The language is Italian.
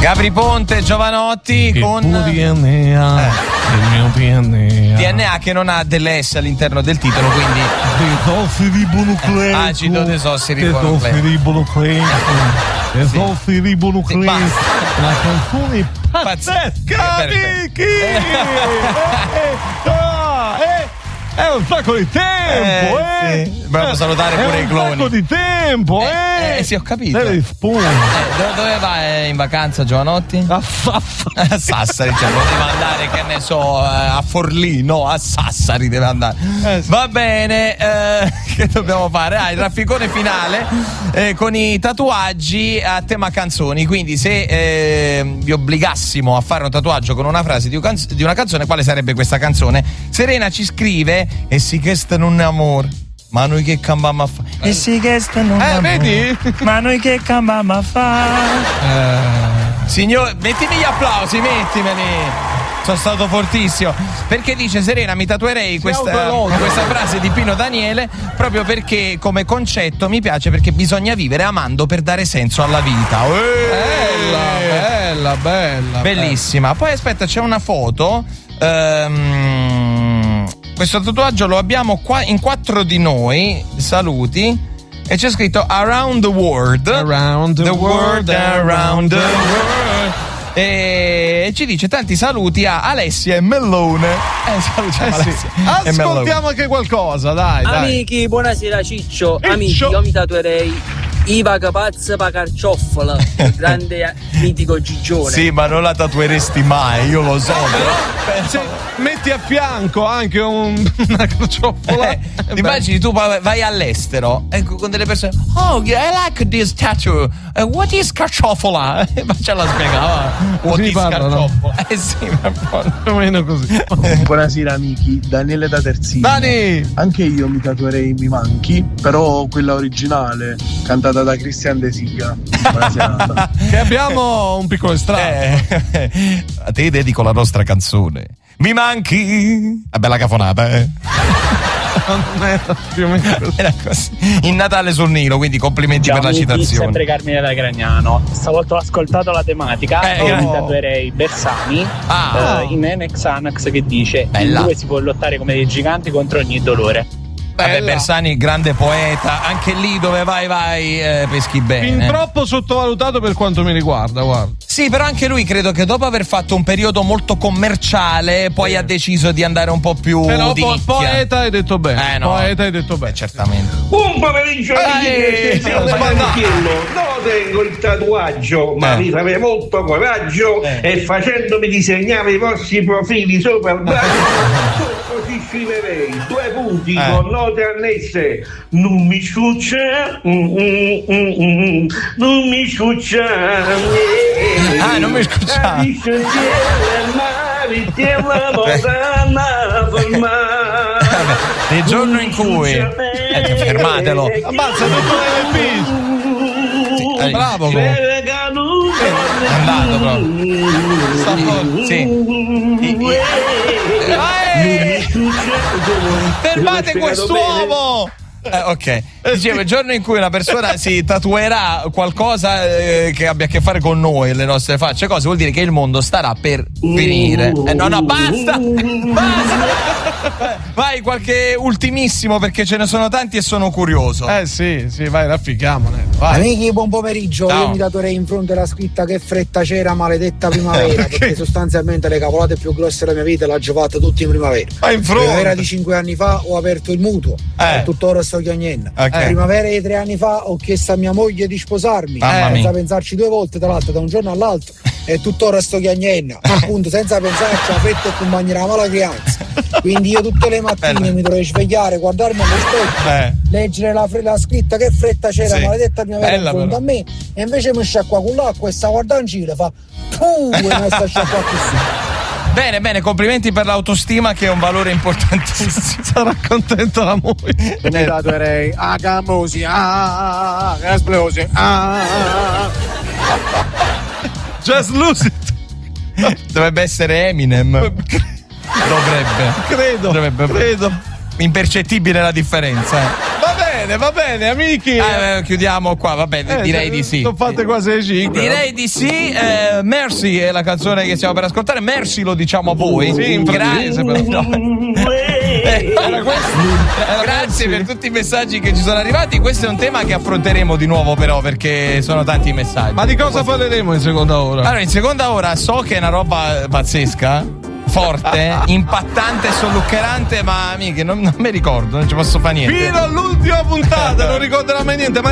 Gabri Ponte, Giovanotti con DNA. Il mio DNA. DNA che non ha delle S all'interno del titolo, quindi Desossiribonucleico. acido desossiribonucleico. Desossiribonucleico. Basta. La canzone pazzesca, Miki! È un sacco di tempo, sì. Volevo salutare pure i cloni. È un sacco di tempo, sì, ho capito. Dove vai in vacanza, Giovanotti? A Sassari. A Sassari, cioè poteva andare, che ne so, a Forlì, no, a Sassari deve andare. Sì. Va bene, che dobbiamo fare? Il rafficone finale con i tatuaggi a tema canzoni. Quindi se vi obbligassimo a fare un tatuaggio con una frase di una canzone, quale sarebbe questa canzone? Serena ci scrive: e si che sta non è amore, ma noi che cambammo a fa? E si che sta non è amore, vedi? ma noi che cambammo a fa? Signor, mettimi gli applausi, mettimeli. Sono stato fortissimo. Perché dice Serena: mi tatuerei questa frase di Pino Daniele, proprio perché come concetto mi piace, perché bisogna vivere amando per dare senso alla vita. Bella. Bellissima. Poi aspetta, c'è una foto. Questo tatuaggio lo abbiamo qua in 4 di noi. Saluti. E c'è scritto Around the World. Around the world. E ci dice tanti saluti a Alessia e Mellone. Salutiamo Alessia e Mellone. Ascoltiamo anche qualcosa, dai. Amici, buonasera Ciccio. Amici, io mi tatuerei Iva Capazza pa carciofola, il grande mitico Gigione. Sì, ma non la tatueresti mai, io lo so. Se metti a fianco anche una carciofola. Immagini tu vai all'estero con delle persone. Oh, I like this tattoo. What is carciofola? Ce la spiegava. What is carciofola? Sì, ma più o meno così. Buonasera amici, Daniele da Terzino. Dani! Anche io mi tatuerei Mi Manchi, però quella originale, cantata da Christian De Sica. Buonasera. Che abbiamo un piccolo estratto. A te dedico la nostra canzone. Mi manchi. Una bella cafonata, Non era più o meno così. Era così. In Natale sul Nilo, quindi complimenti per la citazione. Sempre Carmine da Gragnano. Stavolta ho ascoltato la tematica e mi tatuerei Bersani in Enex Anax che dice: in due si può lottare come dei giganti contro ogni dolore. Vabbè, Bersani, grande poeta, anche lì dove vai peschi bene. Fin troppo sottovalutato per quanto mi riguarda, guarda. Sì, però anche lui credo che dopo aver fatto un periodo molto commerciale poi ha deciso di andare un po' più di nicchia. Poeta hai detto bene. Poeta hai detto bene, certamente. Un pomeriggio non tengo il tatuaggio, ma mi farei molto coraggio e facendomi disegnare i vostri profili sopra il braccio così scriverei 2 punti con note annesse. Non mi scuccia, non mi scuccia. Non mi scuccia. Il giorno in cui fermatelo. Ammazza tutto l'LP. Bravo. È andato proprio. Sì. Fermate quest'uomo! Ok, dicevo, il giorno in cui una persona si tatuerà qualcosa che abbia a che fare con noi, le nostre facce, cosa vuol dire che il mondo starà per finire. No, basta! Vai, qualche ultimissimo, perché ce ne sono tanti e sono curioso. Sì, vai, raffichiamone. Vai. Amici, buon pomeriggio. Io mi tatuerei in fronte la scritta: che fretta c'era, maledetta primavera. Perché sostanzialmente le cavolate più grosse della mia vita le ho fatte tutte in primavera. Primavera di 5 anni fa ho aperto il mutuo, tuttora sto chiagnendo. Primavera di 3 anni fa ho chiesto a mia moglie di sposarmi, senza pensarci 2 volte, tra l'altro, da un giorno all'altro, e tuttora sto chiagnendo, appunto, senza pensarci a fretta e accompagnare la mala crianza. Quindi io tutte le mattine mi dovrei svegliare, guardarmi allo specchio, leggere la scritta: che fretta c'era, maledetta primavera, in fronte a me, e invece mi sciacqua con l'acqua e sta guardando in giro, fa e mi sta sciacqua così. Bene, complimenti per l'autostima, che è un valore importantissimo. Sarà contento la moglie. Mi tatuerei Agamosi, esplosi, Just lose it. Dovrebbe essere Eminem. Credo. Impercettibile la differenza. Va bene. Va bene, amici. Chiudiamo qua, va bene, direi di sì. Sono fatte quasi le 5. Direi di sì. Mercy è la canzone che stiamo per ascoltare. Mercy lo diciamo a voi. Sì, in francese però. Grazie per tutti i messaggi che ci sono arrivati. Questo è un tema che affronteremo di nuovo, però, perché sono tanti i messaggi. Ma di cosa parleremo in seconda ora? Allora, in seconda ora so che è una roba pazzesca, forte, impattante, solluccherante, ma amiche, non mi ricordo, non ci posso fare niente. Fino all'ultima puntata, non ricorderà mai niente. Ma